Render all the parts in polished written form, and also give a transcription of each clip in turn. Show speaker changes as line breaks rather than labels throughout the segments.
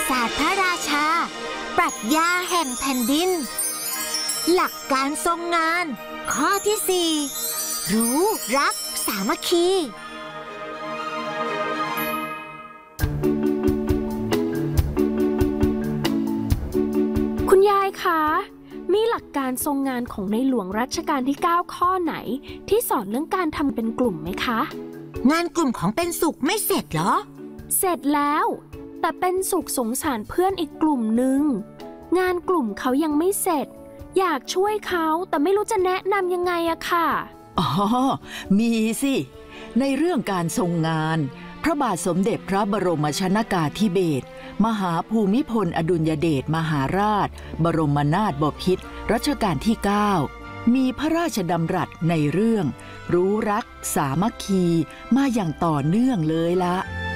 ศาสตร์พระราชาปรัชญาแห่งแผ่นดินหลักการทรงงานข้อที่ 4รู้รักสามัคคี
คุณยายคะมีหลักการทรงงานของในหลวงรัชกาลที่ 9 ข้อไหนที่สอนเรื่องการทำเป็นกลุ่มไหมคะ
งานกลุ่มของเป็นสุขไม่เสร็จเหรอ
เสร็จแล้วแต่เป็นสุขสงสารเพื่อนอีกกลุ่มหนึ่งงานกลุ่มเขายังไม่เสร็จอยากช่วยเขาแต่ไม่รู้จะแนะนำยังไงอะค่ะ
อ๋อมีสิในเรื่องการทรงงานพระบาทสมเด็จพระบรมชนกาธิเบศรมหาภูมิพลอดุลยเดชมหาราชบรมนาถบพิตรรัชกาลที่ 9มีพระราชดำรัสในเรื่องรู้รักสามัคคีมาอย่างต่อเนื่องเลยละ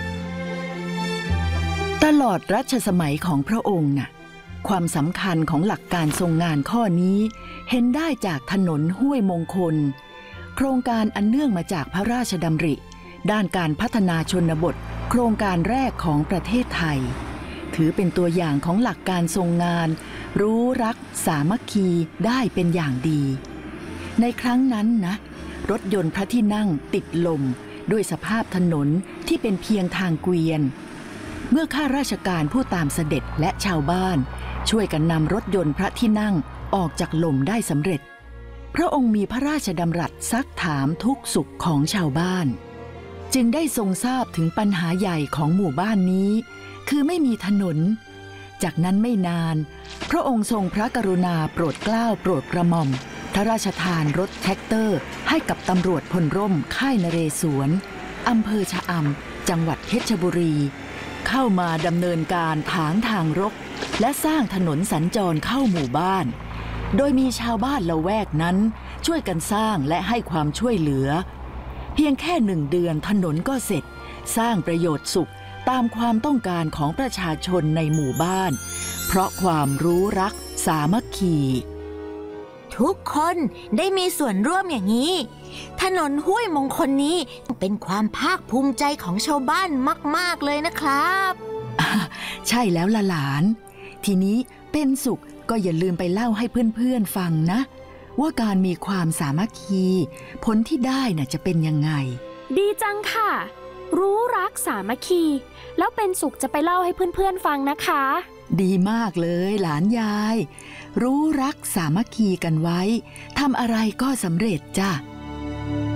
ตลอดรัชสมัยของพระองค์น่ะความสำคัญของหลักการทรงงานข้อนี้เห็นได้จากถนนห้วยมงคลโครงการอันเนื่องมาจากพระราชดำริด้านการพัฒนาชนบทโครงการแรกของประเทศไทยถือเป็นตัวอย่างของหลักการทรงงานรู้รักสามัคคีได้เป็นอย่างดีในครั้งนั้นนะรถยนต์พระที่นั่งติดลมด้วยสภาพถนนที่เป็นเพียงทางเกวียนเมื่อข้าราชการผู้ตามเสด็จและชาวบ้านช่วยกันนำรถยนต์พระที่นั่งออกจากลมได้สำเร็จพระองค์มีพระราชดำรัสซักถามทุกสุขของชาวบ้านจึงได้ทรงทราบถึงปัญหาใหญ่ของหมู่บ้านนี้คือไม่มีถนนจากนั้นไม่นานพระองค์ทรงพระกรุณาโปรดเกล้าโปรดกระหม่อมพระราชทานรถแท็กเตอร์ให้กับตำรวจพลร่มค่ายนเรศวรอำเภอชะอำจังหวัดเพชรบุรีเข้ามาดำเนินการถางทางรกและสร้างถนนสัญจรเข้าหมู่บ้านโดยมีชาวบ้านละแวกนั้นช่วยกันสร้างและให้ความช่วยเหลือเพียงแค่1 เดือนถนนก็เสร็จสร้างประโยชน์สุขตามความต้องการของประชาชนในหมู่บ้านเพราะความรู้รักสามัคคี
ทุกคนได้มีส่วนร่วมอย่างนี้ถนนห้วยมงคลนี้เป็นความภาคภูมิใจของชาวบ้านมากๆเลยนะครับ
ใช่แล้วล่ะหลานทีนี้เป็นสุขก็อย่าลืมไปเล่าให้เพื่อนๆฟังนะว่าการมีความสามัคคีผลที่ได้น่ะจะเป็นยังไง
ดีจังค่ะรู้รักสามัคคีแล้วเป็นสุขจะไปเล่าให้เพื่อนๆฟังนะคะ
ดีมากเลยหลานยายรู้รักสามัคคีกันไว้ทำอะไรก็สำเร็จจ้ะ